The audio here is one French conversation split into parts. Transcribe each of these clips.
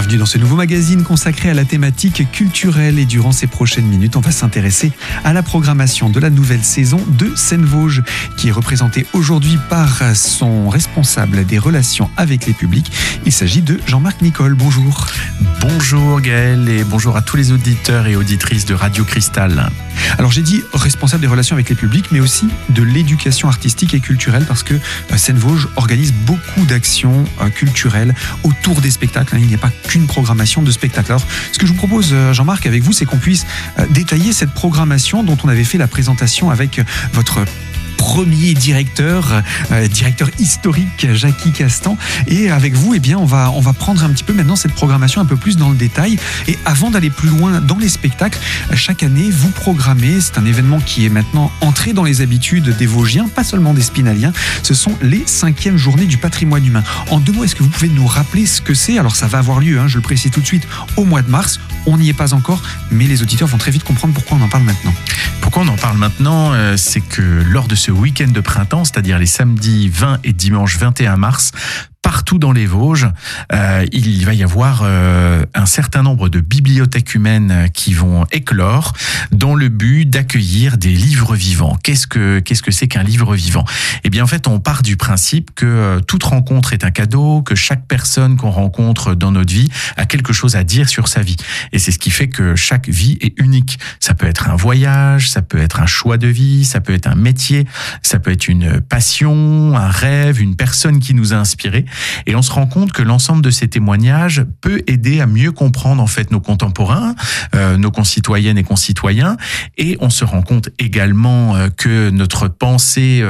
Bienvenue dans ce nouveau magazine consacré à la thématique culturelle et durant ces prochaines minutes, on va s'intéresser à la programmation de la nouvelle saison de Seine-Vosges qui est représentée aujourd'hui par son responsable des relations avec les publics. Il s'agit de Jean-Marc Nicole. Bonjour. Bonjour Gaël et bonjour à tous les auditeurs et auditrices de Radio Cristal. Alors j'ai dit responsable des relations avec les publics, mais aussi de l'éducation artistique et culturelle parce que Seine-Vosges organise beaucoup d'actions culturelles autour des spectacles. Il n'y a pas qu'une programmation de spectacles. Alors ce que je vous propose, Jean-Marc, avec vous, c'est qu'on puisse détailler cette programmation dont on avait fait la présentation avec votre premier directeur historique, Jackie Castan. Et avec vous, eh bien, on va prendre un petit peu maintenant cette programmation un peu plus dans le détail. Et avant d'aller plus loin dans les spectacles, chaque année, vous programmez, c'est un événement qui est maintenant entré dans les habitudes des Vosgiens, pas seulement des Spinaliens, ce sont les 5e journées du patrimoine humain. En 2 mots, est-ce que vous pouvez nous rappeler ce que c'est ? Alors ça va avoir lieu, je le précise tout de suite, au mois de mars. On n'y est pas encore, mais les auditeurs vont très vite comprendre pourquoi on en parle maintenant. Pourquoi on en parle maintenant ? C'est que lors de ce week-end de printemps, c'est-à-dire les samedis 20 et dimanche 21 mars, partout dans les Vosges, il va y avoir un certain nombre de bibliothèques humaines qui vont éclore dans le but d'accueillir des livres vivants. Qu'est-ce que c'est qu'un livre vivant ? Eh bien, en fait, on part du principe que toute rencontre est un cadeau, que chaque personne qu'on rencontre dans notre vie a quelque chose à dire sur sa vie. Et c'est ce qui fait que chaque vie est unique. Ça peut être un voyage, ça peut être un choix de vie, ça peut être un métier, ça peut être une passion, un rêve, une personne qui nous a inspirés. Et on se rend compte que l'ensemble de ces témoignages peut aider à mieux comprendre en fait nos contemporains, nos concitoyennes et concitoyens. Et on se rend compte également que notre pensée,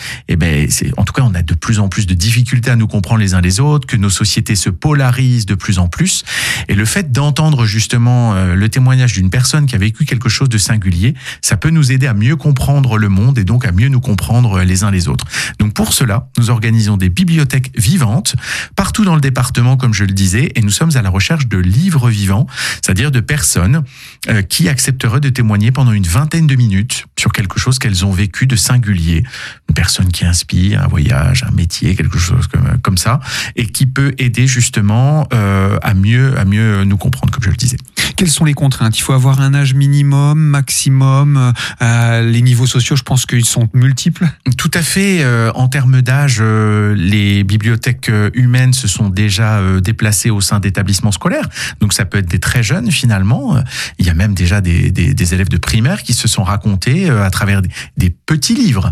en tout cas, on a de plus en plus de difficultés à nous comprendre les uns les autres, que nos sociétés se polarisent de plus en plus. Et le fait d'entendre justement le témoignage d'une personne qui a vécu quelque chose de singulier, ça peut nous aider à mieux comprendre le monde et donc à mieux nous comprendre les uns les autres. Donc pour cela, nous organisons des bibliothèques vivantes partout dans le département, comme je le disais, et nous sommes à la recherche de livres vivants, c'est-à-dire de personnes qui accepteraient de témoigner pendant une 20aine de minutes sur quelque chose qu'elles ont vécu de singulier, une personne qui inspire, un voyage, un métier, quelque chose comme ça, et qui peut aider justement à mieux nous comprendre, comme je le disais. Quelles sont les contraintes ? Il faut avoir un âge minimum, maximum, les niveaux sociaux, je pense qu'ils sont multiples. Tout à fait. En termes d'âge, les bibliothèques humaines se sont déjà déplacées au sein d'établissements scolaires. Donc ça peut être des très jeunes finalement. Il y a même déjà des élèves de primaire qui se sont racontés à travers des petits livres.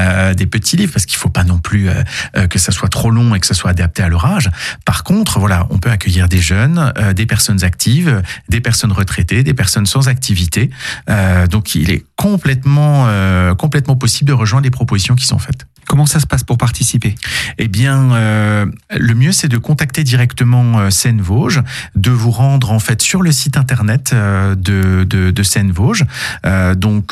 Parce qu'il ne faut pas non plus que ça soit trop long et que ça soit adapté à leur âge. Par contre, voilà, on peut accueillir des jeunes, des personnes actives, des personnes retraitées, des personnes sans activité. Donc il est complètement possible de rejoindre les propositions qui sont faites. Comment ça se passe pour participer ? Eh bien, le mieux, c'est de contacter directement Seine-Vosges, de vous rendre en fait sur le site internet de Seine-Vosges, donc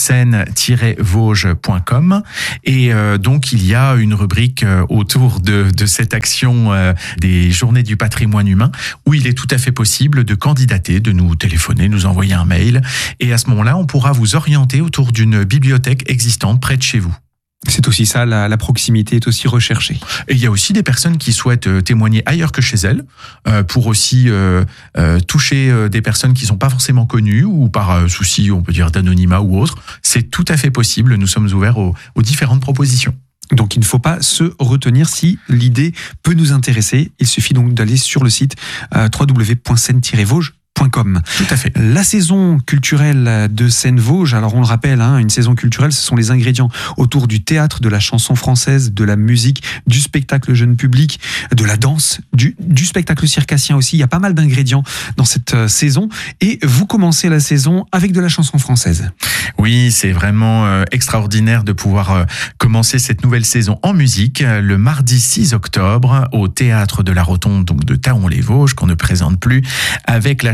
seine-vosges.com. Et donc, il y a une rubrique autour de cette action des Journées du patrimoine humain, où il est tout à fait possible de candidater, de nous téléphoner, nous envoyer un mail. Et à ce moment-là, on pourra vous orienter autour d'une bibliothèque existante près de chez vous. C'est aussi ça, la proximité est aussi recherchée. Et il y a aussi des personnes qui souhaitent témoigner ailleurs que chez elles, pour aussi toucher des personnes qui ne sont pas forcément connues ou par souci, on peut dire, d'anonymat ou autre. C'est tout à fait possible, nous sommes ouverts aux différentes propositions. Donc il ne faut pas se retenir si l'idée peut nous intéresser. Il suffit donc d'aller sur le site www.seine-vosges.com. Tout à fait. La saison culturelle de Seine-Vosges, alors on le rappelle, une saison culturelle, ce sont les ingrédients autour du théâtre, de la chanson française, de la musique, du spectacle jeune public, de la danse, du spectacle circassien aussi. Il y a pas mal d'ingrédients dans cette saison. Et vous commencez la saison avec de la chanson française. Oui, c'est vraiment extraordinaire de pouvoir commencer cette nouvelle saison en musique le mardi 6 octobre au théâtre de la Rotonde, donc de Thaon-les-Vosges, qu'on ne présente plus, avec la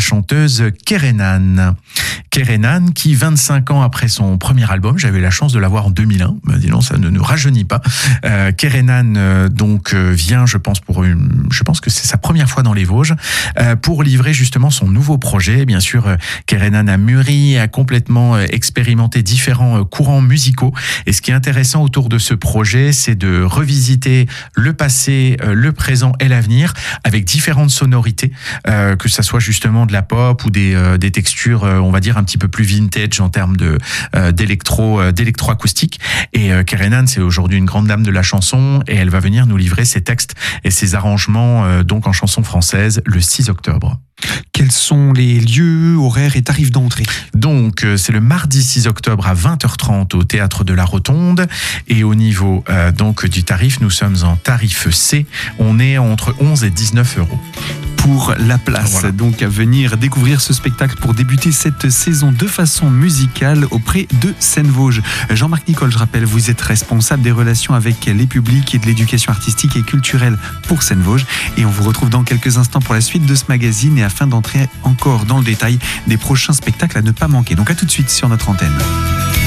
chanteuse Kerenan. Kerenan qui, 25 ans après son premier album, j'avais la chance de l'avoir en 2001, dis non, ça ne nous rajeunit pas. Kerenan donc vient, je pense que c'est sa première fois dans les Vosges, pour livrer justement son nouveau projet. Bien sûr, Kerenan a mûri, a complètement expérimenté différents courants musicaux. Et ce qui est intéressant autour de ce projet, c'est de revisiter le passé, le présent et l'avenir avec différentes sonorités, que ça soit justement de la pop ou des textures, on va dire un petit peu plus vintage en termes d'électroacoustique. Et Kerenan, c'est aujourd'hui une grande dame de la chanson et elle va venir nous livrer ses textes et ses arrangements donc en chanson française le 6 octobre. Quels sont les lieux, horaires et tarifs d'entrée? Donc, c'est le mardi 6 octobre à 20h30 au Théâtre de la Rotonde. Et au niveau donc du tarif, nous sommes en tarif C. On est entre 11 et 19 euros. Pour la place, voilà. Donc à venir découvrir ce spectacle pour débuter cette saison de façon musicale auprès de Seine-Vosges. Jean-Marc Nicole, je rappelle, vous êtes responsable des relations avec les publics et de l'éducation artistique et culturelle pour Seine-Vosges. Et on vous retrouve dans quelques instants pour la suite de ce magazine et afin d'entrer encore dans le détail des prochains spectacles à ne pas manquer. Donc à tout de suite sur notre antenne.